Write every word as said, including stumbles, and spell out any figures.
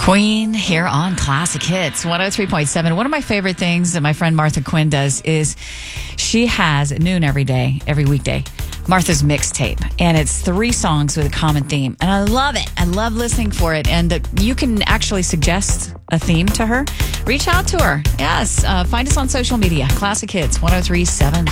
Queen here on Classic Hits one oh three point seven. One of my favorite things that my friend Martha Quinn does is she has at noon every day, every weekday, Martha's mixtape. And it's three songs with a common theme. And I love it. I love listening for it. And uh, you can actually suggest a theme to her. Reach out to her. Yes. Uh, find us on social media. Classic Hits one oh three point seven.